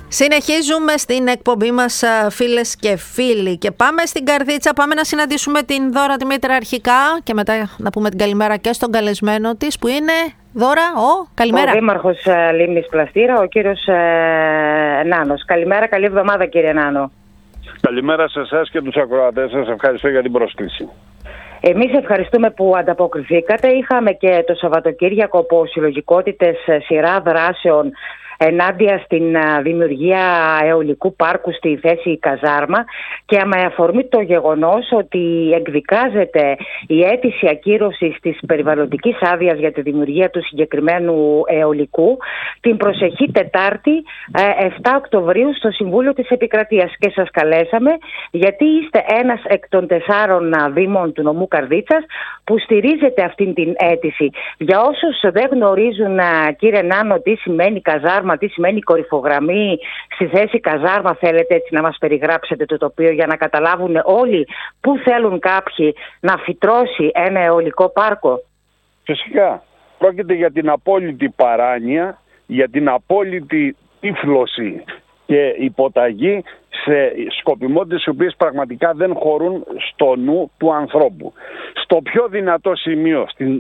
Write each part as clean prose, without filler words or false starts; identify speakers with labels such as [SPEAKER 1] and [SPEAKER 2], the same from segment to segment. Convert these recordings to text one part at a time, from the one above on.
[SPEAKER 1] Συνεχίζουμε στην εκπομπή μας, φίλες και φίλοι, και πάμε στην Καρδίτσα. Πάμε να συναντήσουμε την Δώρα Δημήτρα αρχικά και μετά να πούμε την καλημέρα και στον καλεσμένο της, που είναι, Δώρα, καλημέρα.
[SPEAKER 2] Ο Δήμαρχος Λίμνης Πλαστήρα, ο κύριος Νάνος. Καλημέρα, καλή εβδομάδα, κύριε Νάνο.
[SPEAKER 3] Καλημέρα σε εσάς και τους ακροατές σας. Ευχαριστώ για την πρόσκληση.
[SPEAKER 2] Εμείς ευχαριστούμε που ανταποκριθήκατε. Είχαμε και το Σαββατοκύριακο από συλλογικότητες σειρά δράσεων ενάντια στην δημιουργία αιωλικού πάρκου στη θέση Καζάρμα, και με αφορμή το γεγονός ότι εκδικάζεται η αίτηση ακύρωσης της περιβαλλοντικής άδειας για τη δημιουργία του συγκεκριμένου αιωλικού την προσεχή Τετάρτη 7 Οκτωβρίου στο Συμβούλιο της Επικρατείας, και σας καλέσαμε γιατί είστε ένας εκ των 4 δήμων του νομού Καρδίτσας που στηρίζετε αυτήν την αίτηση. Για όσους δεν γνωρίζουν, κύριε Νάνο, τι σημαίνει Καζάρμα, τι σημαίνει κορυφογραμμή στη θέση Καζάρμα, θέλετε έτσι να μας περιγράψετε το τοπίο για να καταλάβουν όλοι πού θέλουν κάποιοι να φυτρώσει ένα αιωλικό πάρκο?
[SPEAKER 3] Φυσικά. Πρόκειται για την απόλυτη παράνοια, για την απόλυτη τύφλωση και υποταγή σε σκοπιμότητες οι οποίες πραγματικά δεν χωρούν στο νου του ανθρώπου. Στο πιο δυνατό σημείο, στην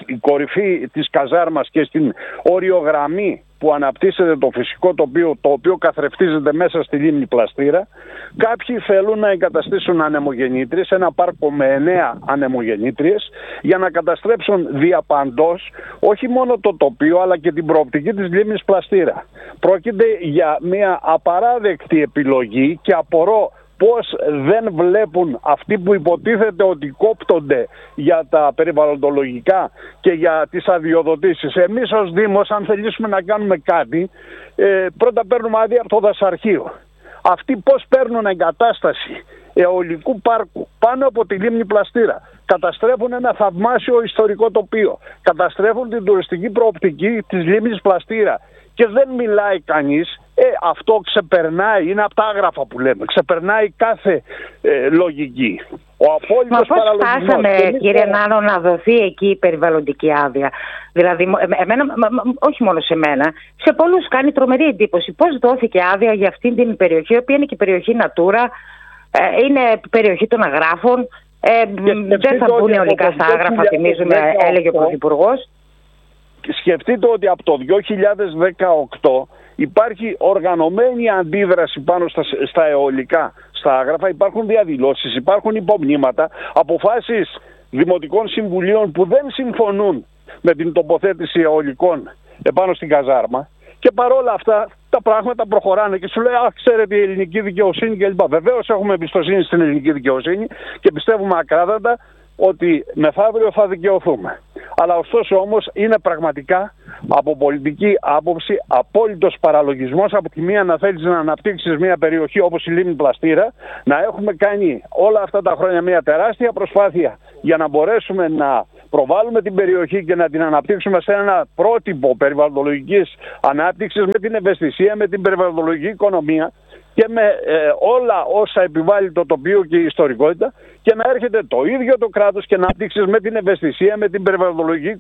[SPEAKER 3] κορυφή της Καζάρμας και στην οριογραμμή που αναπτύσσεται το φυσικό τοπίο, το οποίο καθρεφτίζεται μέσα στη λίμνη Πλαστήρα, κάποιοι θέλουν να εγκαταστήσουν ανεμογεννήτριες, ένα πάρκο με 9 ανεμογεννήτριες, για να καταστρέψουν διαπαντός όχι μόνο το τοπίο αλλά και την προοπτική της λίμνης Πλαστήρα. Πρόκειται για μια απαράδεκτη επιλογή και απορώ πώς δεν βλέπουν αυτοί που υποτίθεται ότι κόπτονται για τα περιβαλλοντολογικά και για τις αδειοδοτήσεις. Εμείς ως Δήμος, αν θελήσουμε να κάνουμε κάτι, πρώτα παίρνουμε άδεια από το δασαρχείο. Αυτοί πώς παίρνουν εγκατάσταση αιωλικού πάρκου πάνω από τη λίμνη Πλαστήρα? Καταστρέφουν ένα θαυμάσιο ιστορικό τοπίο, καταστρέφουν την τουριστική προοπτική της λίμνης Πλαστήρα και δεν μιλάει κανείς. Αυτό ξεπερνάει, είναι από τα άγραφα που λέμε, ξεπερνάει κάθε λογική.
[SPEAKER 2] Μα πώς φτάσαμε, κύριε Νάνο, να δοθεί εκεί η περιβαλλοντική άδεια? Δηλαδή, όχι μόνο σε μένα, σε πολλούς κάνει τρομερή εντύπωση πώς δόθηκε άδεια για αυτήν την περιοχή, η οποία είναι και περιοχή Natura, είναι περιοχή των αγράφων, δεν θα μπουν αιωλικά στα άγραφα, θυμίζουμε, έλεγε ο Πρωθυπουργός.
[SPEAKER 3] Σκεφτείτε ότι από το 2018 υπάρχει οργανωμένη αντίδραση πάνω στα αιωλικά, στα άγραφα, υπάρχουν διαδηλώσεις, υπάρχουν υπομνήματα, αποφάσεις δημοτικών συμβουλίων που δεν συμφωνούν με την τοποθέτηση αιωλικών επάνω στην Καζάρμα, και παρόλα αυτά τα πράγματα προχωράνε και σου λέει ξέρετε, η ελληνική δικαιοσύνη κλπ. Βεβαίως έχουμε εμπιστοσύνη στην ελληνική δικαιοσύνη και πιστεύουμε ακράδαντα ότι μεθαύριο θα δικαιωθούμε. Αλλά ωστόσο όμως είναι πραγματικά από πολιτική άποψη απόλυτος παραλογισμός από τη μία να θέλεις να αναπτύξεις μια περιοχή όπως η λίμνη Πλαστήρα, να έχουμε κάνει όλα αυτά τα χρόνια μια τεράστια προσπάθεια για να μπορέσουμε να προβάλλουμε την περιοχή και να την αναπτύξουμε σε ένα πρότυπο περιβαλλοντολογικής ανάπτυξης, με την ευαισθησία, με την περιβαλλοντολογική οικονομία και με όλα όσα επιβάλλει το τοπίο και η ιστορικότητα, και να έρχεται το ίδιο το κράτος και να αναπτύξεις με την ευαισθησία, με την περιβαλλοντολογική